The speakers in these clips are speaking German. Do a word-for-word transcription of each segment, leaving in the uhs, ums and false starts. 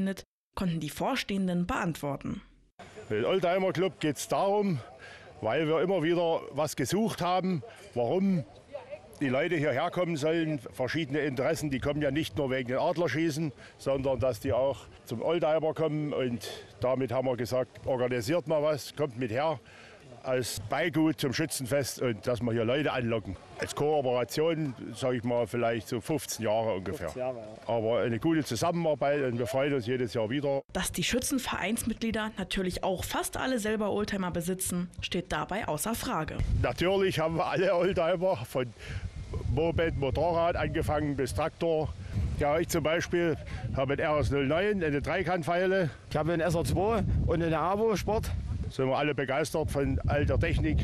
stattfindet, konnten die Vorstehenden beantworten. Für den Oldtimer Club geht es darum, weil wir immer wieder was gesucht haben, warum die Leute hierher kommen sollen. Verschiedene Interessen, die kommen ja nicht nur wegen den Adlerschießen, sondern dass die auch zum Oldtimer kommen. Und damit haben wir gesagt, organisiert mal was, kommt mit her als Beigut zum Schützenfest und dass wir hier Leute anlocken. Als Kooperation, sage ich mal, vielleicht so fünfzehn Jahre ungefähr. fünfzehn Jahre, ja. Aber eine gute Zusammenarbeit und wir freuen uns jedes Jahr wieder. Dass die Schützenvereinsmitglieder natürlich auch fast alle selber Oldtimer besitzen, steht dabei außer Frage. Natürlich haben wir alle Oldtimer, von Moped, Motorrad angefangen bis Traktor. Ja, ich zum Beispiel habe einen R S null neun, eine Dreikantpfeile. Ich habe einen S R zwei und eine Avo Sport. Sind wir alle begeistert von alter Technik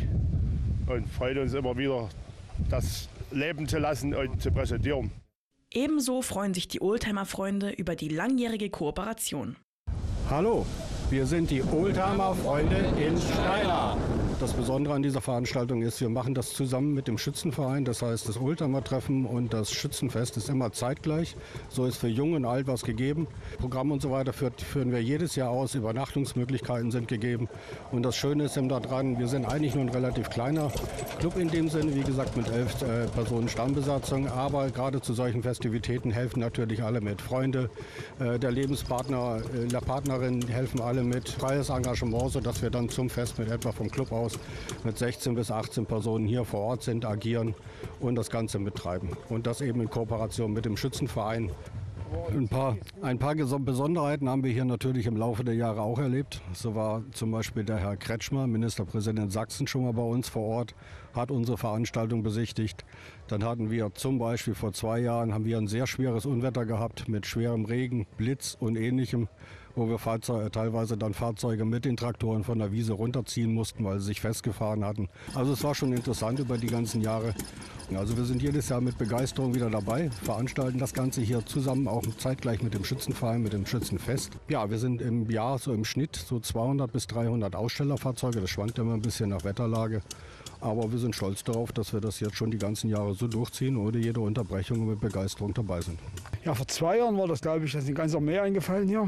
und freuen uns immer wieder, das leben zu lassen und zu präsentieren. Ebenso freuen sich die Oldtimer-Freunde über die langjährige Kooperation. Hallo, wir sind die Oldtimer-Freunde in Steyr. Das Besondere an dieser Veranstaltung ist, wir machen das zusammen mit dem Schützenverein. Das heißt, das Oldtimer-Treffen und das Schützenfest ist immer zeitgleich. So ist für Jung und Alt was gegeben. Programm und so weiter führen wir jedes Jahr aus. Übernachtungsmöglichkeiten sind gegeben. Und das Schöne ist eben daran, wir sind eigentlich nur ein relativ kleiner Club in dem Sinne. Wie gesagt, mit elf äh, Personen Stammbesatzung. Aber gerade zu solchen Festivitäten helfen natürlich alle mit. Freunde, äh, der Lebenspartner, äh, der Partnerin helfen alle mit. Freies Engagement, sodass wir dann zum Fest mit etwa vom Club aus mit sechzehn bis achtzehn Personen hier vor Ort sind, agieren und das Ganze betreiben. Und das eben in Kooperation mit dem Schützenverein. Ein paar, ein paar Besonderheiten haben wir hier natürlich im Laufe der Jahre auch erlebt. So war zum Beispiel der Herr Kretschmer, Ministerpräsident Sachsen, schon mal bei uns vor Ort, hat unsere Veranstaltung besichtigt. Dann hatten wir zum Beispiel vor zwei Jahren haben wir ein sehr schweres Unwetter gehabt mit schwerem Regen, Blitz und Ähnlichem, wo wir Fahrzeuge, teilweise dann Fahrzeuge mit den Traktoren von der Wiese runterziehen mussten, weil sie sich festgefahren hatten. Also es war schon interessant über die ganzen Jahre. Also wir sind jedes Jahr mit Begeisterung wieder dabei, veranstalten das Ganze hier zusammen, auch zeitgleich mit dem Schützenverein, mit dem Schützenfest. Ja, wir sind im Jahr so im Schnitt so zweihundert bis dreihundert Ausstellerfahrzeuge. Das schwankt immer ein bisschen nach Wetterlage. Aber wir sind stolz darauf, dass wir das jetzt schon die ganzen Jahre so durchziehen, ohne jede Unterbrechung und mit Begeisterung dabei sind. Ja, vor zwei Jahren war das, glaube ich, das ist ein ganzer Meer eingefallen hier.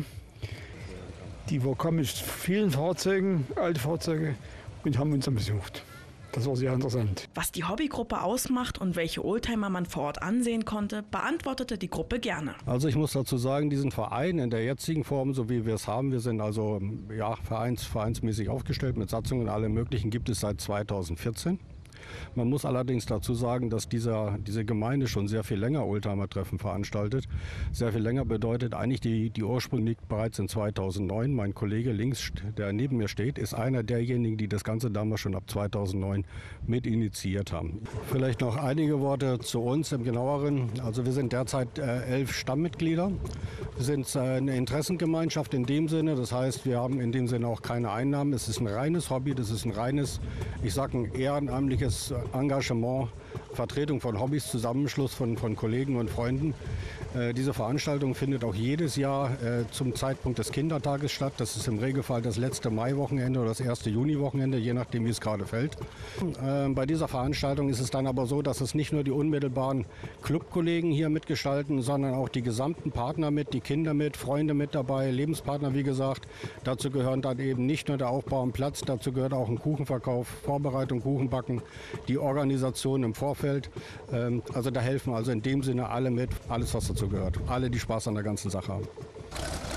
Die kommen mit vielen Fahrzeugen, alte Fahrzeuge, und haben uns dann besucht. Das war sehr interessant. Was die Hobbygruppe ausmacht und welche Oldtimer man vor Ort ansehen konnte, beantwortete die Gruppe gerne. Also ich muss dazu sagen, diesen Verein in der jetzigen Form, so wie wir es haben, wir sind also ja, vereins, vereinsmäßig aufgestellt mit Satzungen und allem Möglichen, gibt es seit zweitausendvierzehn. Man muss allerdings dazu sagen, dass dieser, diese Gemeinde schon sehr viel länger Oldtimer-Treffen veranstaltet. Sehr viel länger bedeutet eigentlich, die, die Ursprung liegt bereits in zweitausendneun. Mein Kollege links, der neben mir steht, ist einer derjenigen, die das Ganze damals schon ab zweitausendneun mit initiiert haben. Vielleicht noch einige Worte zu uns im Genaueren. Also wir sind derzeit äh, elf Stammmitglieder. Wir sind äh, eine Interessengemeinschaft in dem Sinne. Das heißt, wir haben in dem Sinne auch keine Einnahmen. Es ist ein reines Hobby, das ist ein reines, ich sage ein ehrenamtliches Engagement, Vertretung von Hobbys, Zusammenschluss von, von Kollegen und Freunden. Äh, diese Veranstaltung findet auch jedes Jahr äh, zum Zeitpunkt des Kindertages statt. Das ist im Regelfall das letzte Maiwochenende oder das erste Juniwochenende, je nachdem, wie es gerade fällt. Äh, bei dieser Veranstaltung ist es dann aber so, dass es nicht nur die unmittelbaren Clubkollegen hier mitgestalten, sondern auch die gesamten Partner mit, die Kinder mit, Freunde mit dabei, Lebenspartner, wie gesagt. Dazu gehören dann eben nicht nur der Aufbau am Platz, dazu gehört auch ein Kuchenverkauf, Vorbereitung, Kuchenbacken, die Organisation im Vorfeld. Ähm, also da helfen also in dem Sinne alle mit, alles was dazu gehört. Alle, die Spaß an der ganzen Sache haben.